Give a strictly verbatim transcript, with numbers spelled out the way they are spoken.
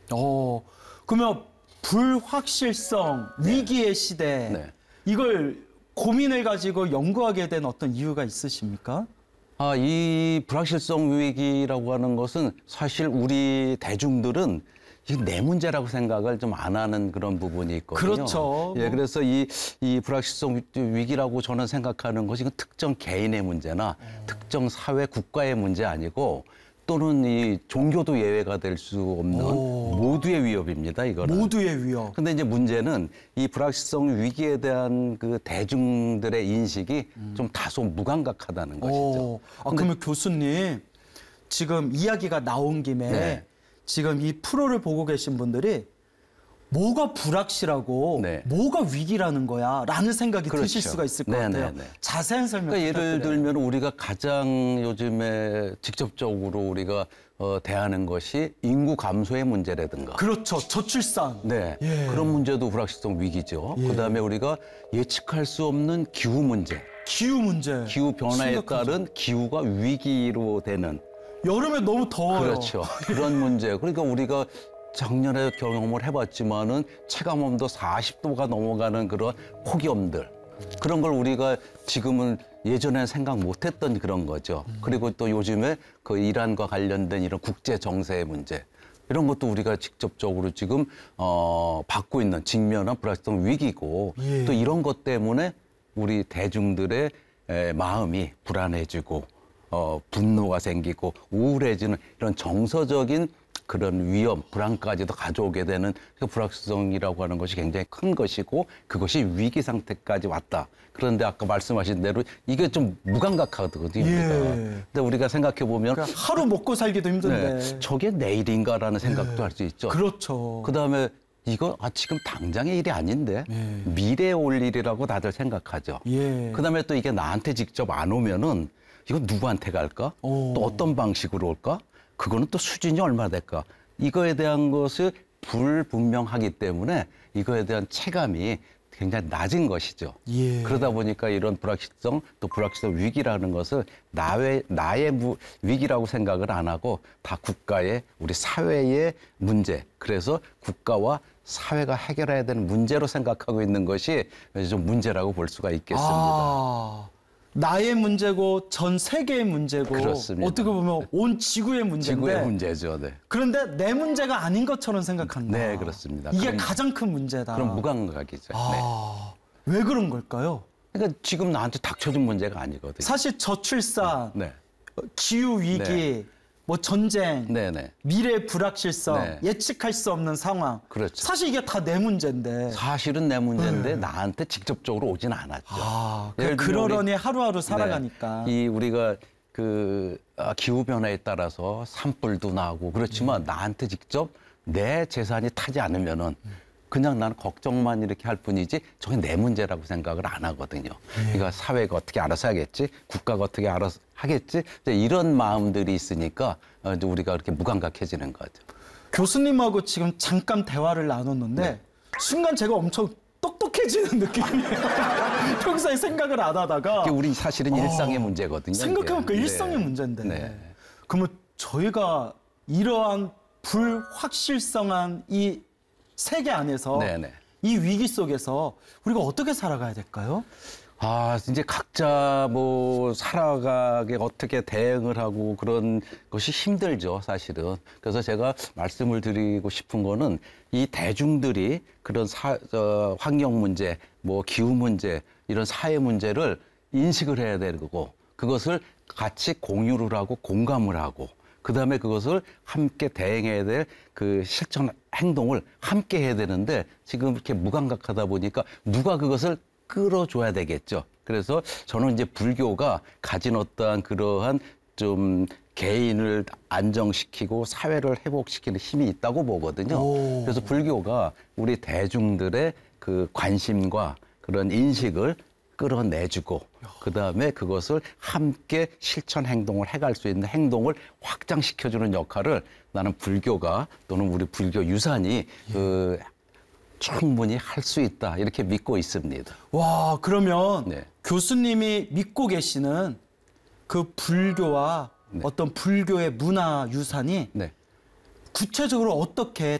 어, 그러면 불확실성, 위기의 시대, 네. 이걸 고민을 가지고 연구하게 된 어떤 이유가 있으십니까? 아, 이 불확실성 위기라고 하는 것은 사실 우리 대중들은 이게 내 문제라고 생각을 좀 안 하는 그런 부분이 있거든요. 그렇죠. 예, 그래서 이, 이 불확실성 위기라고 저는 생각하는 것이 특정 개인의 문제나 음. 특정 사회 국가의 문제 아니고 또는 이 종교도 예외가 될 수 없는 오. 모두의 위협입니다, 이거는. 모두의 위협. 근데 이제 문제는 이 불확실성 위기에 대한 그 대중들의 인식이 음. 좀 다소 무감각하다는 것이죠. 오. 아, 그러면 교수님, 지금 이야기가 나온 김에 네. 지금 이 프로를 보고 계신 분들이 뭐가 불확실하고 네. 뭐가 위기라는 거야 라는 생각이 그렇죠. 드실 수가 있을 것 네, 같아요. 네, 네. 자세한 설명 그러니까 예를 부탁드려요. 들면 우리가 가장 요즘에 직접적으로 우리가 어, 대하는 것이 인구 감소의 문제라든가. 그렇죠. 저출산. 네, 예. 그런 문제도 불확실성 위기죠. 예. 그다음에 우리가 예측할 수 없는 기후 문제, 기후 문제. 기후 변화에 심각하죠. 따른 기후가 위기로 되는. 여름에 너무 더워요. 그렇죠. 그런 문제. 그러니까 우리가 작년에 경험을 해봤지만은 체감온도 사십 도가 넘어가는 그런 폭염들. 그런 걸 우리가 지금은 예전에 생각 못했던 그런 거죠. 그리고 또 요즘에 그 이란과 관련된 이런 국제 정세의 문제. 이런 것도 우리가 직접적으로 지금 어 받고 있는 직면한 불확실성 위기고 예. 또 이런 것 때문에 우리 대중들의 에, 마음이 불안해지고 어 분노가 생기고 우울해지는 이런 정서적인 그런 위험, 불안까지도 가져오게 되는 그 불확실성이라고 하는 것이 굉장히 큰 것이고 그것이 위기 상태까지 왔다. 그런데 아까 말씀하신 대로 이게 좀 무감각하거든요. 예. 우리가. 근데 우리가 생각해 보면 그러니까 하루 먹고 살기도 힘든데. 네, 저게 내일인가라는 생각도 할 수 있죠. 그렇죠. 그다음에 이거 아 지금 당장의 일이 아닌데 예. 미래에 올 일이라고 다들 생각하죠. 예. 그다음에 또 이게 나한테 직접 안 오면은 이거 누구한테 갈까? 오. 또 어떤 방식으로 올까? 그거는 또 수준이 얼마 될까? 이거에 대한 것을 불분명하기 때문에 이거에 대한 체감이 굉장히 낮은 것이죠. 예. 그러다 보니까 이런 불확실성 또 불확실성 위기라는 것을 나의, 나의 무, 위기라고 생각을 안 하고 다 국가의 우리 사회의 문제. 그래서 국가와 사회가 해결해야 되는 문제로 생각하고 있는 것이 좀 문제라고 볼 수가 있겠습니다. 아, 나의 문제고 전 세계의 문제고 그렇습니다. 어떻게 보면 온 지구의 문제인데 지구의 문제죠. 네. 그런데 내 문제가 아닌 것처럼 생각한다. 네, 그렇습니다. 이게 그럼- 가장 큰 문제다. 그럼 무감각이죠. 네. 아, 왜 그런 걸까요? 그러니까 지금 나한테 닥쳐진 문제가 아니거든요. 사실 저출산, 네. 기후 위기, 네. 뭐 전쟁, 네, 네. 미래 불확실성, 네. 예측할 수 없는 상황. 그렇죠. 사실 이게 다 내 문제인데. 사실은 내 문제인데 나한테 직접적으로 오진 않았죠. 아, 예를 그, 들면 그러려니 우리- 하루하루 살아가니까. 네. 이 우리가 그 아, 기후 변화에 따라서 산불도 나고 그렇지만 음. 나한테 직접 내 재산이 타지 않으면은 그냥 나는 걱정만 이렇게 할 뿐이지 저게 내 문제라고 생각을 안 하거든요. 예. 그러니까 사회가 어떻게 알아서 하겠지, 국가가 어떻게 알아서 하겠지, 이제 이런 마음들이 있으니까 어, 이제 우리가 그렇게 무감각해지는 거죠. 교수님하고 지금 잠깐 대화를 나눴는데 네. 순간 제가 엄청 똑똑해지는 느낌이에요. 평소에 생각을 안 하다가 이게 우리 사실은 일상의 문제거든요. 생각해보니까 이게. 일상의 네. 문제인데. 네. 그러면 저희가 이러한 불확실성한 이 세계 안에서 네, 네. 이 위기 속에서 우리가 어떻게 살아가야 될까요? 아, 이제 각자 뭐 살아가게 어떻게 대응을 하고 그런 것이 힘들죠, 사실은. 그래서 제가 말씀을 드리고 싶은 거는 이 대중들이 그런 사, 어, 환경 문제, 뭐 기후 문제, 이런 사회 문제를 인식을 해야 되고 그것을 같이 공유를 하고 공감을 하고 그다음에 그것을 함께 대응해야 될 그 실천 행동을 함께 해야 되는데 지금 이렇게 무감각하다 보니까 누가 그것을 끌어줘야 되겠죠. 그래서 저는 이제 불교가 가진 어떠한 그러한 좀 개인을 안정시키고 사회를 회복시키는 힘이 있다고 보거든요. 오. 그래서 불교가 우리 대중들의 그 관심과 그런 인식을 끌어내주고 그다음에 그것을 함께 실천 행동을 해갈 수 있는 행동을 확장시켜주는 역할을 나는 불교가 또는 우리 불교 유산이 그 충분히 할 수 있다 이렇게 믿고 있습니다. 와, 그러면 네. 교수님이 믿고 계시는 그 불교와 네. 어떤 불교의 문화 유산이 네. 구체적으로 어떻게